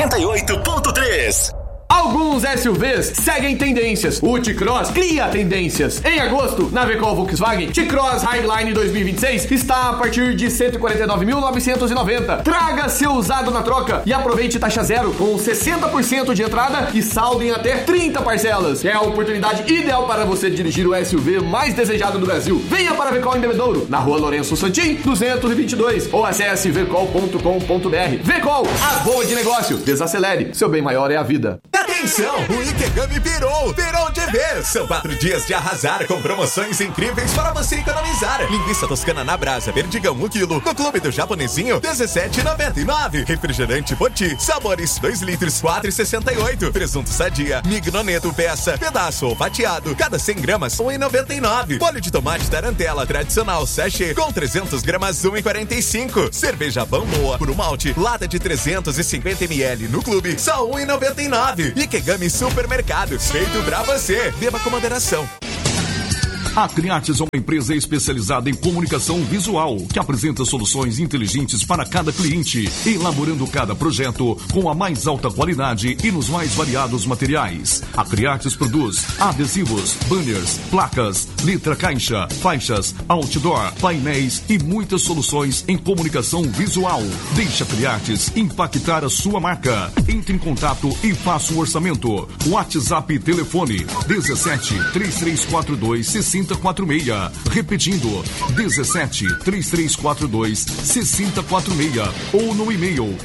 98.3. Alguns SUVs seguem tendências. O T-Cross cria tendências. Em agosto, na Vecol Volkswagen, T-Cross Highline 2026 está a partir de 149.990. Traga seu usado na troca e aproveite taxa zero com 60% de entrada e saldo em até 30 parcelas. É a oportunidade ideal para você dirigir o SUV mais desejado do Brasil. Venha para a Vecol em Bebedouro, na Rua Lourenço Santin, 222, ou acesse vecol.com.br. Vecol, a boa de negócio. Desacelere, seu bem maior é a vida. Atenção, o Ikegami virou de vez. São 4 dias de arrasar com promoções incríveis para você economizar. Linguiça toscana na brasa, Perdigão 1 kg, no Clube do Japonesinho, R$17,99. Refrigerante Poti, sabores 2 litros, R$4,68. Presunto Sadia, Mignoneto peça, pedaço ou fatiado, cada 100 gramas, R$1,99. Molho de tomate Tarantela tradicional sachê, com 300 gramas, R$1,45. Cerveja Bamboa, por um malte, lata de 350 ml no Clube, só R$1,99. Ikegami Supermercados, feito pra você. Beba com moderação. A Criates é uma empresa especializada em comunicação visual, que apresenta soluções inteligentes para cada cliente, elaborando cada projeto com a mais alta qualidade e nos mais variados materiais. A Criates produz adesivos, banners, placas, letra caixa, faixas, outdoor, painéis e muitas soluções em comunicação visual. Deixe a Criates impactar a sua marca. Entre em contato e faça o orçamento. WhatsApp e telefone 17 3342 6046. Repetindo, 17 3342 6046 ou no e-mail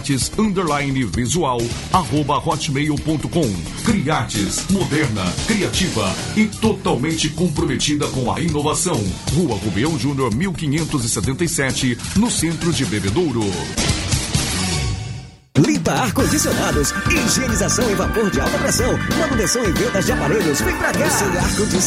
criartes_visual@hotmail.com. Criartes, moderna, criativa e totalmente comprometida com a inovação. Rua Rubião Júnior 1577, no centro de Bebedouro. Limpa ar-condicionados, higienização em vapor de alta pressão, manutenção e vendas de aparelhos. Vem pra cá! Seu ar-condicionado